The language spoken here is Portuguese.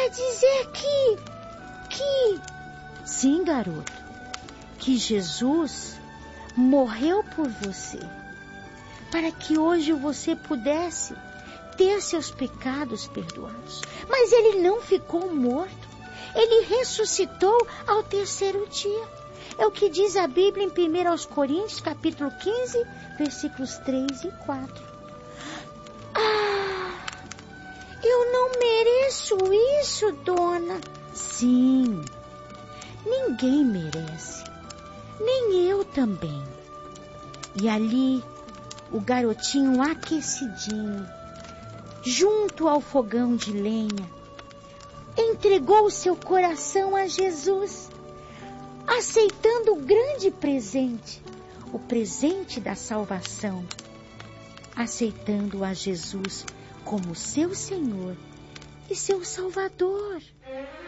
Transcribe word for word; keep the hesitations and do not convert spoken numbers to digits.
quer dizer que... que... Sim, garoto, que Jesus morreu por você, para que hoje você pudesse ter seus pecados perdoados. Mas ele não ficou morto, ele ressuscitou ao terceiro dia. É o que diz a Bíblia em primeira aos Coríntios, capítulo quinze, versículos três e quatro. Ah, eu não mereço isso, dona. Sim, ninguém merece, nem eu também. E ali, o garotinho aquecidinho, junto ao fogão de lenha, entregou seu coração a Jesus, aceitando o grande presente, o presente da salvação, aceitando a Jesus como seu Senhor e seu Salvador.